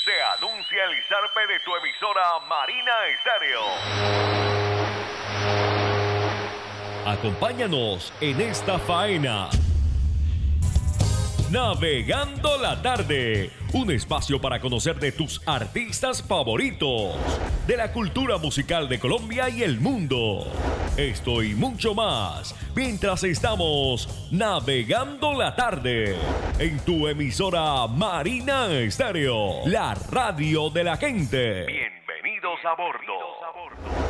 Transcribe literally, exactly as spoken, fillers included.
Se anuncia el zarpe de tu emisora Marina Estéreo. Acompáñanos en esta faena. Navegando la tarde, un espacio para conocer de tus artistas favoritos, de la cultura musical de Colombia y el mundo. Esto y mucho más, mientras estamos navegando la tarde, en tu emisora Marina Estéreo, la radio de la gente. Bienvenidos a bordo.